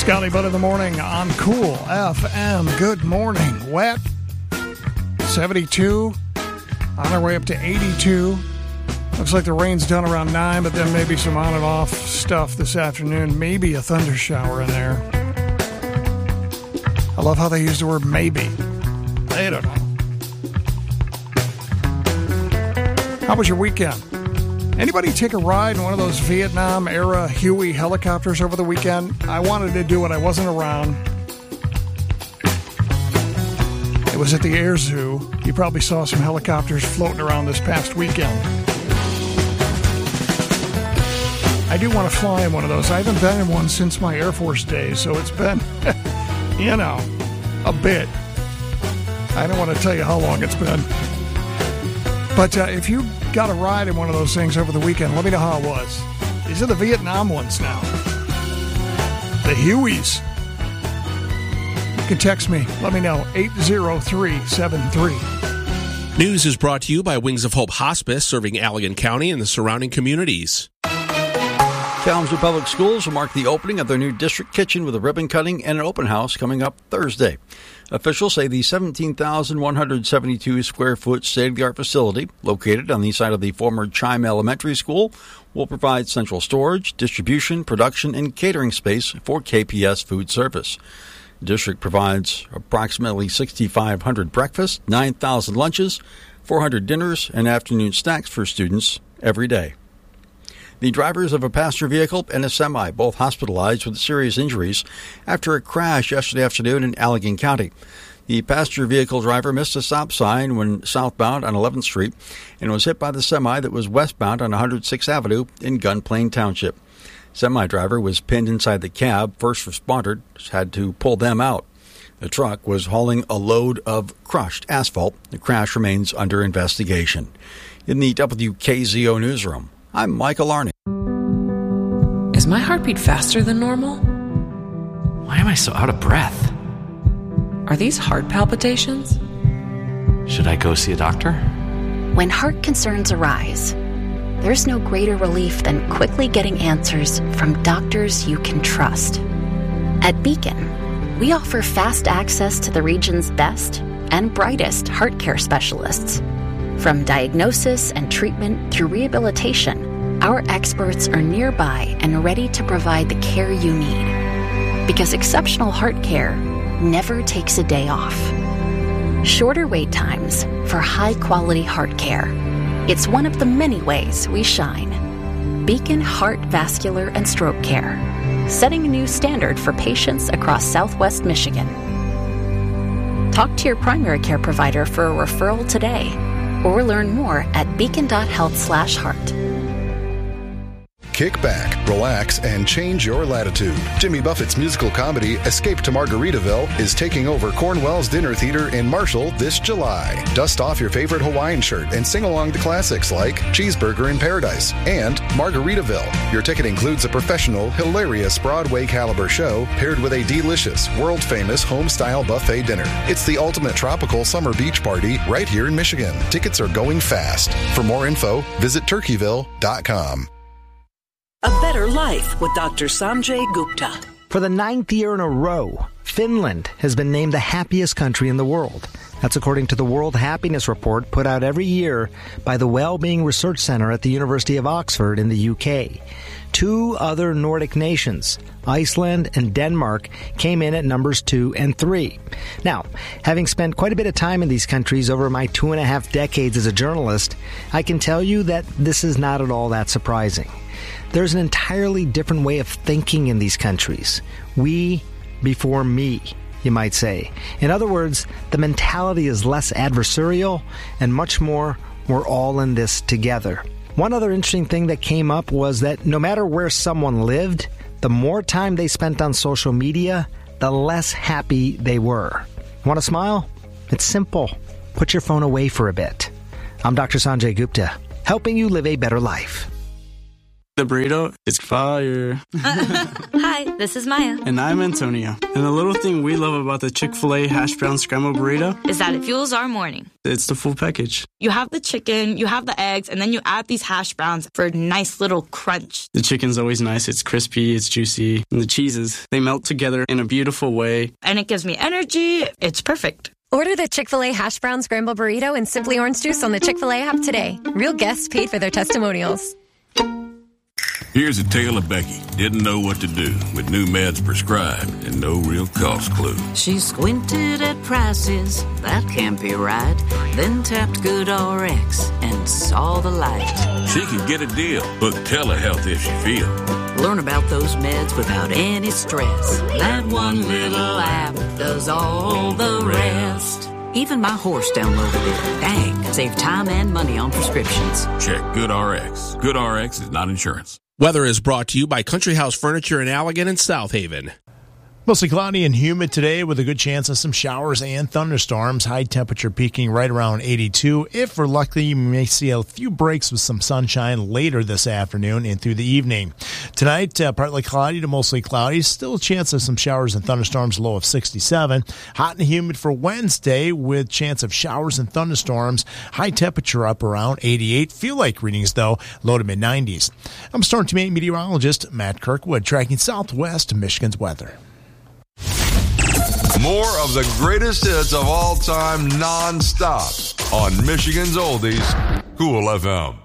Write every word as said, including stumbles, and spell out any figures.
Scotty Butt in the morning on Cool F M. Good morning. Wet. seventy-two. On our way up to eighty-two. Looks like the rain's done around nine, but then maybe some on and off stuff this afternoon. Maybe a thunder shower in there. I love how they use the word maybe. I don't know. How was your weekend? Anybody take a ride in one of those Vietnam-era Huey helicopters over the weekend? I wanted to do it. I wasn't around. It was at the Air Zoo. You probably saw some helicopters floating around this past weekend. I do want to fly in one of those. I haven't been in one since my Air Force days, so it's been, you know, a bit. I don't want to tell you how long it's been. But uh, if you got a ride in one of those things over the weekend, let me know how it was. These are the Vietnam ones now. The Hueys. You can text me. Let me know. eight zero three seven three. News is brought to you by Wings of Hope Hospice, serving Allegan County and the surrounding communities. Kalamazoo Public Schools will mark the opening of their new district kitchen with a ribbon cutting and an open house coming up Thursday. Officials say the seventeen thousand one hundred seventy-two square foot state-of-the-art facility, located on the site of the former Chime Elementary School, will provide central storage, distribution, production, and catering space for K P S food service. The district provides approximately six thousand five hundred breakfasts, nine thousand lunches, four hundred dinners, and afternoon snacks for students every day. The drivers of a passenger vehicle and a semi both hospitalized with serious injuries after a crash yesterday afternoon in Allegan County. The passenger vehicle driver missed a stop sign when southbound on eleventh Street and was hit by the semi that was westbound on one hundred sixth Avenue in Gunplain Township. Semi driver was pinned inside the cab. First responders had to pull them out. The truck was hauling a load of crushed asphalt. The crash remains under investigation. In the W K Z O newsroom, I'm Michael Arney. Is my heartbeat faster than normal? Why am I so out of breath? Are these heart palpitations? Should I go see a doctor? When heart concerns arise, there's no greater relief than quickly getting answers from doctors you can trust. At Beacon, we offer fast access to the region's best and brightest heart care specialists. From diagnosis and treatment through rehabilitation, our experts are nearby and ready to provide the care you need. Because exceptional heart care never takes a day off. Shorter wait times for high-quality heart care. It's one of the many ways we shine. Beacon Heart, Vascular, and Stroke Care, setting a new standard for patients across Southwest Michigan. Talk to your primary care provider for a referral today, or learn more at beacon.health slash heart. Kick back, relax, and change your latitude. Jimmy Buffett's musical comedy, Escape to Margaritaville, is taking over Cornwell's Dinner Theater in Marshall this July. Dust off your favorite Hawaiian shirt and sing along to classics like Cheeseburger in Paradise and Margaritaville. Your ticket includes a professional, hilarious Broadway-caliber show paired with a delicious, world-famous home-style buffet dinner. It's the ultimate tropical summer beach party right here in Michigan. Tickets are going fast. For more info, visit turkeyville dot com. A Better Life with Doctor Sanjay Gupta. For the ninth year in a row, Finland has been named the happiest country in the world. That's according to the World Happiness Report put out every year by the Wellbeing Research Center at the University of Oxford in the U K. Two other Nordic nations, Iceland and Denmark, came in at numbers two and three. Now, having spent quite a bit of time in these countries over my two and a half decades as a journalist, I can tell you that this is not at all that surprising. There's an entirely different way of thinking in these countries. We before me, you might say. In other words, the mentality is less adversarial and much more, we're all in this together. One other interesting thing that came up was that no matter where someone lived, the more time they spent on social media, the less happy they were. Want to smile? It's simple. Put your phone away for a bit. I'm Doctor Sanjay Gupta, helping you live a better life. The burrito, it's fire. Hi, this is Maya. And I'm Antonio. And the little thing we love about the Chick-fil-A hash brown scrambled burrito is that it fuels our morning. It's the full package. You have the chicken, you have the eggs, and then you add these hash browns for a nice little crunch. The chicken's always nice. It's crispy, it's juicy. And the cheeses, they melt together in a beautiful way. And it gives me energy. It's perfect. Order the Chick-fil-A hash brown scrambled burrito and Simply Orange Juice on the Chick-fil-A app today. Real guests paid for their testimonials. Here's a tale of Becky. Didn't know what to do with new meds prescribed and no real cost clue. She squinted at prices, that can't be right. Then tapped GoodRx and saw the light. She could get a deal. Book telehealth if she feel. Learn about those meds without any stress. That one little app does all the rest. Even my horse downloaded it. Dang, save time and money on prescriptions. Check GoodRx. GoodRx is not insurance. Weather is brought to you by Country House Furniture in Allegan and South Haven. Mostly cloudy and humid today with a good chance of some showers and thunderstorms. High temperature peaking right around eighty-two. If we're lucky, you may see a few breaks with some sunshine later this afternoon and through the evening. Tonight, uh, partly cloudy to mostly cloudy. Still a chance of some showers and thunderstorms, low of sixty-seven. Hot and humid for Wednesday with chance of showers and thunderstorms. High temperature up around eighty-eight. Feel like readings, though, low to mid-nineties. I'm Storm Team eight meteorologist Matt Kirkwood, tracking Southwest Michigan's weather. More of the greatest hits of all time non-stop on Michigan's Oldies, Cool F M.